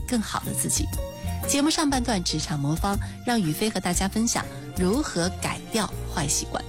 更好的自己。节目上半段职场魔方，让宇飞和大家分享如何改掉坏习惯。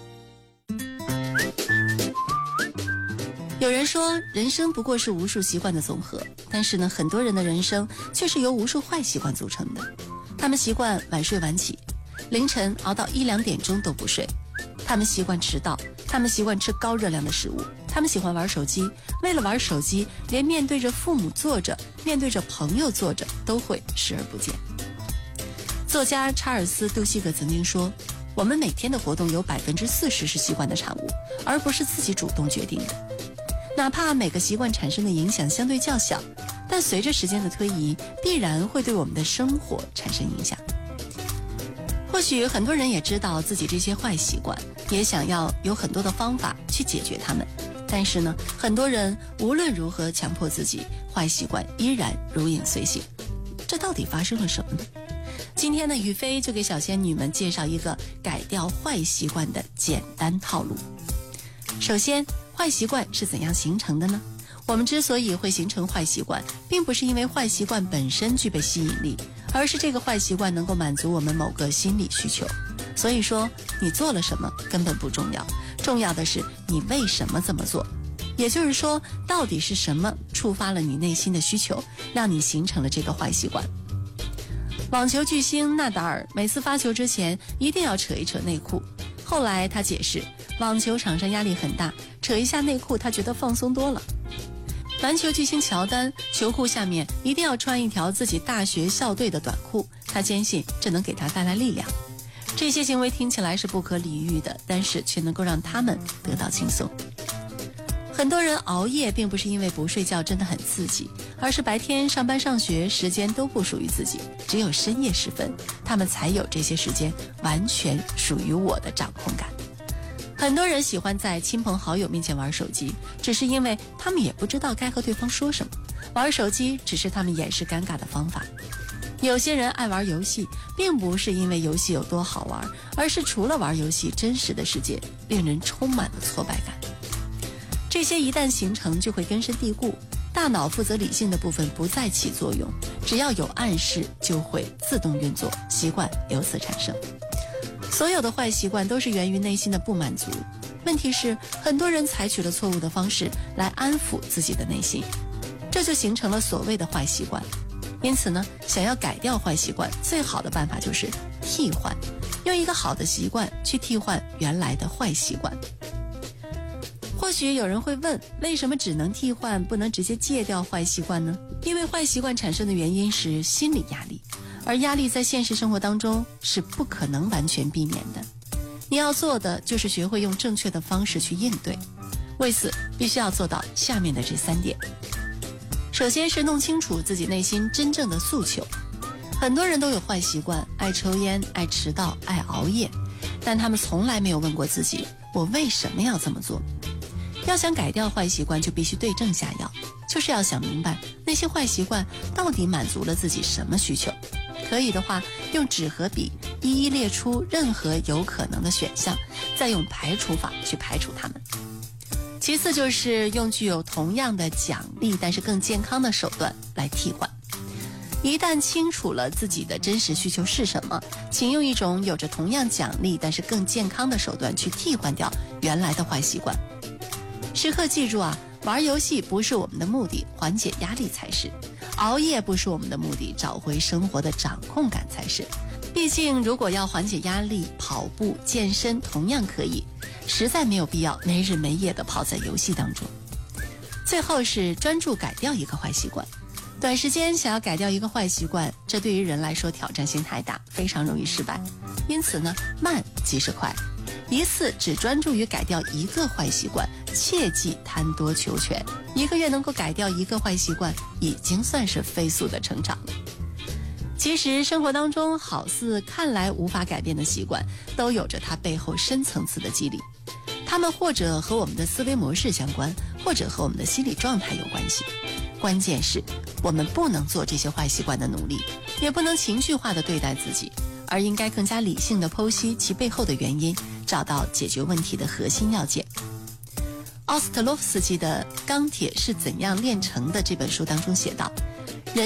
有人说人生不过是无数习惯的总和，但是呢，很多人的人生却是由无数坏习惯组成的。他们习惯晚睡晚起，凌晨熬到1、2点钟都不睡，他们习惯迟到，他们习惯吃高热量的食物，他们喜欢玩手机，为了玩手机，连面对着父母坐着，面对着朋友坐着都会视而不见。作家查尔斯·杜西格曾经说，我们每天的活动有40%是习惯的产物，而不是自己主动决定的。哪怕每个习惯产生的影响相对较小，但随着时间的推移，必然会对我们的生活产生影响。或许很多人也知道自己这些坏习惯，也想要有很多的方法去解决它们，但是呢，很多人无论如何强迫自己，坏习惯依然如影随形。这到底发生了什么呢？今天呢，宇飞就给小仙女们介绍一个改掉坏习惯的简单套路。首先，坏习惯是怎样形成的呢？我们之所以会形成坏习惯，并不是因为坏习惯本身具备吸引力，而是这个坏习惯能够满足我们某个心理需求。所以说，你做了什么根本不重要，重要的是你为什么这么做。也就是说，到底是什么触发了你内心的需求，让你形成了这个坏习惯。网球巨星纳达尔每次发球之前一定要扯一扯内裤，后来他解释，网球场上压力很大，扯一下内裤他觉得放松多了。篮球巨星乔丹球裤下面一定要穿一条自己大学校队的短裤，他坚信这能给他带来力量。这些行为听起来是不可理喻的，但是却能够让他们得到轻松。很多人熬夜并不是因为不睡觉真的很刺激，而是白天上班上学时间都不属于自己，只有深夜时分，他们才有这些时间完全属于我的掌控感。很多人喜欢在亲朋好友面前玩手机，只是因为他们也不知道该和对方说什么，玩手机只是他们掩饰尴尬的方法。有些人爱玩游戏，并不是因为游戏有多好玩，而是除了玩游戏，真实的世界令人充满了挫败感。这些一旦形成就会根深蒂固，大脑负责理性的部分不再起作用，只要有暗示就会自动运作，习惯由此产生。所有的坏习惯都是源于内心的不满足，问题是很多人采取了错误的方式来安抚自己的内心，这就形成了所谓的坏习惯。因此呢，想要改掉坏习惯，最好的办法就是替换，用一个好的习惯去替换原来的坏习惯。或许有人会问，为什么只能替换，不能直接戒掉坏习惯呢？因为坏习惯产生的原因是心理压力，而压力在现实生活当中是不可能完全避免的。你要做的就是学会用正确的方式去应对，为此必须要做到下面的这3点。首先是弄清楚自己内心真正的诉求。很多人都有坏习惯，爱抽烟，爱迟到，爱熬夜，但他们从来没有问过自己，我为什么要这么做？要想改掉坏习惯，就必须对症下药，就是要想明白那些坏习惯到底满足了自己什么需求。可以的话，用纸和笔一一列出任何有可能的选项，再用排除法去排除它们。其次就是用具有同样的奖励但是更健康的手段来替换。一旦清楚了自己的真实需求是什么，请用一种有着同样奖励但是更健康的手段去替换掉原来的坏习惯。时刻记住啊，玩游戏不是我们的目的，缓解压力才是；熬夜不是我们的目的，找回生活的掌控感才是。毕竟如果要缓解压力，跑步健身同样可以，实在没有必要没日没夜地泡在游戏当中。最后是专注改掉一个坏习惯。短时间想要改掉一个坏习惯，这对于人来说挑战性太大，非常容易失败。因此呢，慢即是快，一次只专注于改掉一个坏习惯，切忌贪多求全。1个月能够改掉1个坏习惯，已经算是飞速的成长了。其实生活当中好似看来无法改变的习惯，都有着它背后深层次的机理。它们或者和我们的思维模式相关，或者和我们的心理状态有关系。关键是我们不能做这些坏习惯的努力，也不能情绪化地对待自己，而应该更加理性地剖析其背后的原因，找到解决问题的核心要件。奥斯特洛夫斯基的《钢铁是怎样炼成的》这本书当中写道，